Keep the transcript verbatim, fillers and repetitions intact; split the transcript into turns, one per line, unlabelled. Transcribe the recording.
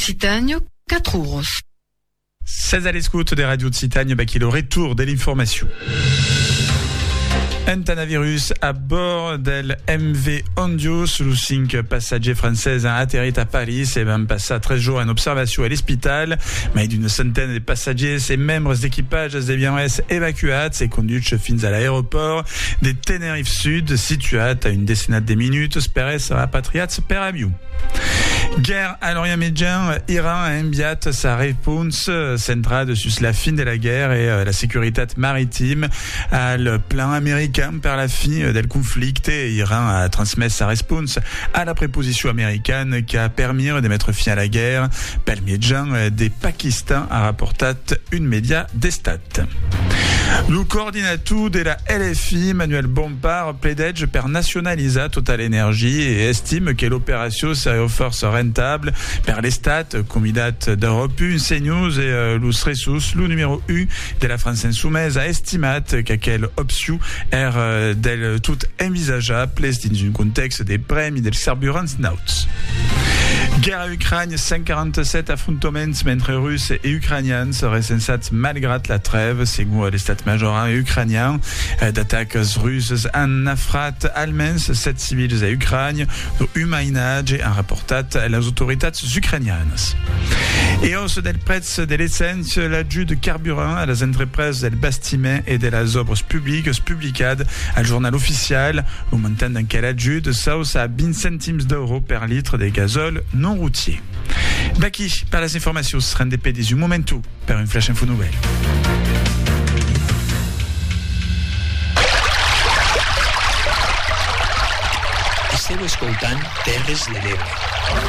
Occitanie, quatre euros.
seize à l'escoute des radios de Citagne, bah, qui est le retour de l'information. Un coronavirus a bord del M V Ondius, le cinq passagers français a atterri à Paris et van passar treize jours en observation à l'hôpital. Mais d'une centaine de passagers et membres d'équipage deviennent évacués et conduits fins à l'aéroport de Tenerife Sud, situé à une décennie de minutes, spérés rapatriats per avion. Guerre à l'Orient Médian, Iran a envié sa réponse centrale sur la fin de la guerre et la sécurité maritime à le plan américain par la fin du conflit. Iran a transmis sa réponse à la préposition américaine qui a permis de mettre fin à la guerre. Pel Médian des Pakistan a rapporté une média d'Estat. Le coordinateur de la L F I, Manuel Bompard, plaide per nationaliser Total Energy et estime que l'opération serait force rentable per l'Estat, Comitat d'Europe, une CNews et euh, los ressources, le numéro un de la France insoumise a estimé qu'aquelle option est euh, del tout envisageable dans un contexte des premi del carburant nauts. Guerre à Ukraine, cent quarante-sept affrontements entre Russes et Ukrainiens seraient sensats malgré la trêve, selon l'état-major ukrainien. D'attaques russes en afrat allemands, sept civils à Ukraine, de humainage et un rapportat à les autorités ukrainiennes. Et hausse del prezzo de l'essence, l'adjut de carburant à las entreprises del bastiment et de las obres publiques publicades al journal officiel. Le montant d'un quel adjut de sauce à vingt centimes d'euros per litre de gazole non routier. D'aquí, par les informations, se rende des un momento per une flash info nouvelle.
Esteu escoltant Terres de l'Ebre.